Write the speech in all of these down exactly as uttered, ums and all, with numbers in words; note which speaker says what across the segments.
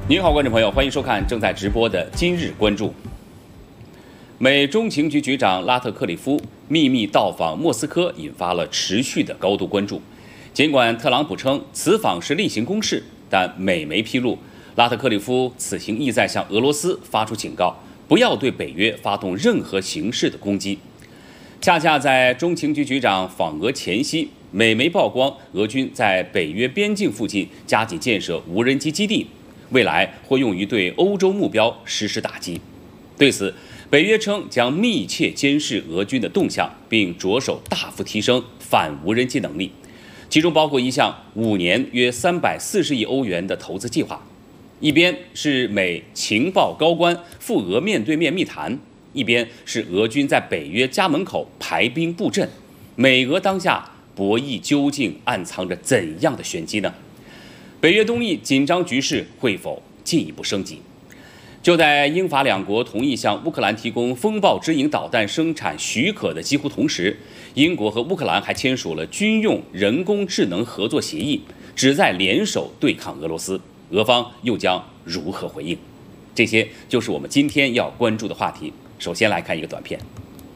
Speaker 1: 您好，观众朋友，欢迎收看正在直播的《今日关注》。美中情局局长拉特克里夫秘密到访莫斯科，引发了持续的高度关注。尽管特朗普称此访是例行公事，但美媒披露，拉特克里夫此行意在向俄罗斯发出警告，不要对北约发动任何形式的攻击。恰恰在中情局局长访俄前夕，美媒曝光俄军在北约边境附近加紧建设无人机基地。未来会用于对欧洲目标实施打击。对此，北约称将密切监视俄军的动向，并着手大幅提升反无人机能力，其中包括一项五年约三百四十亿欧元的投资计划。一边是美情报高官赴俄面对面密谈，一边是俄军在北约家门口排兵布阵。美俄当下博弈究竟暗藏着怎样的玄机呢？北约东翼紧张局势会否进一步升级？就在英法两国同意向乌克兰提供风暴之影导弹生产许可的几乎同时，英国和乌克兰还签署了军用人工智能合作协议，旨在联手对抗俄罗斯。俄方又将如何回应？这些就是我们今天要关注的话题。首先来看一个短片。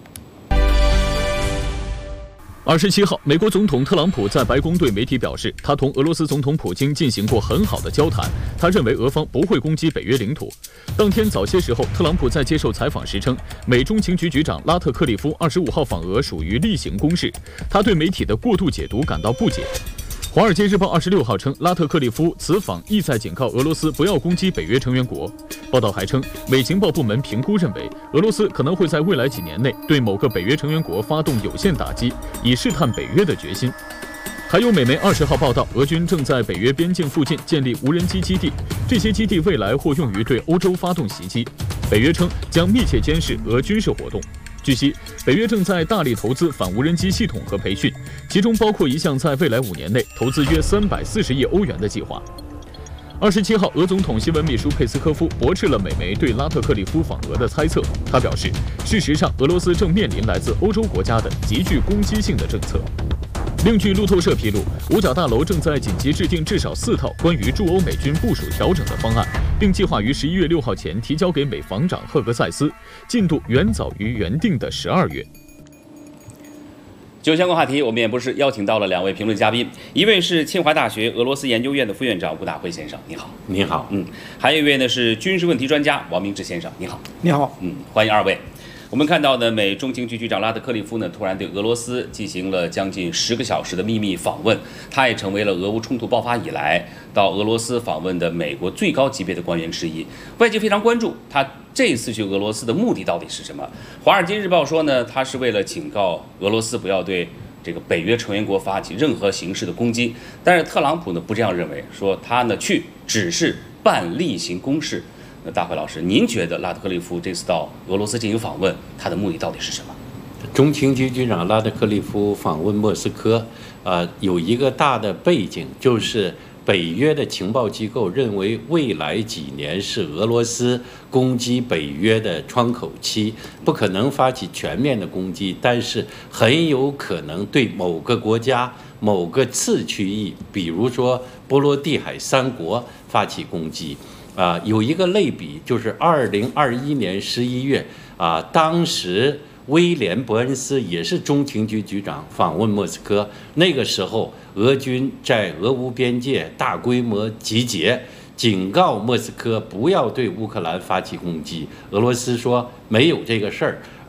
Speaker 2: 二十七号，美国总统特朗普在白宫对媒体表示，他同俄罗斯总统普京进行过很好的交谈，他认为俄方不会攻击北约领土。当天早些时候，特朗普在接受采访时称，美中情局局长拉特克里夫二十五号访俄属于例行公事，他对媒体的过度解读感到不解。《华尔街日报》二十六号称，拉特克里夫此访意在警告俄罗斯不要攻击北约成员国。报道还称，美情报部门评估认为，俄罗斯可能会在未来几年内对某个北约成员国发动有限打击，以试探北约的决心。还有美媒二十号报道，俄军正在北约边境附近建立无人机基地，这些基地未来或用于对欧洲发动袭击。北约称将密切监视俄军事活动。据悉，北约正在大力投资反无人机系统和培训，其中包括一项在未来五年内投资约三百四十亿欧元的计划。二十七号，俄总统新闻秘书佩斯科夫驳斥了美媒对拉特克里夫访俄的猜测。他表示，事实上，俄罗斯正面临来自欧洲国家的极具攻击性的政策。另据路透社披露，五角大楼正在紧急制定至少四套关于驻欧美军部署调整的方案，并计划于十一月六号前提交给美防长赫格塞斯，进度远早于原定的十二月。
Speaker 1: 就相关话题，我们也不是邀请到了两位评论嘉宾，一位是清华大学俄罗斯研究院的副院长吴大辉先生，你好。
Speaker 3: 你好。
Speaker 1: 嗯，还有一位呢是军事问题专家王明志先生，你好。
Speaker 4: 你好。
Speaker 1: 嗯，欢迎二位。我们看到呢，美中情局局长拉特克里夫呢，突然对俄罗斯进行了将近十个小时的秘密访问，他也成为了俄乌冲突爆发以来到俄罗斯访问的美国最高级别的官员之一。外界非常关注他这次去俄罗斯的目的到底是什么。《华尔街日报》说呢，他是为了警告俄罗斯不要对这个北约成员国发起任何形式的攻击。但是特朗普呢不这样认为，说他呢去只是办例行公事。那大辉老师，您觉得拉特克里夫这次到俄罗斯进行访问，他的目的到底是什么？
Speaker 3: 中情局局长拉特克里夫访问莫斯科，呃，有一个大的背景，就是北约的情报机构认为未来几年是俄罗斯攻击北约的窗口期，不可能发起全面的攻击，但是很有可能对某个国家、某个次区域，比如说波罗的海三国发起攻击。啊、呃，有一个类比，就是二零二一年十一月啊、呃，当时威廉·伯恩斯也是中情局局长访问莫斯科，那个时候俄军在俄乌边界大规模集结，警告莫斯科不要对乌克兰发起攻击。俄罗斯说没有这个事儿，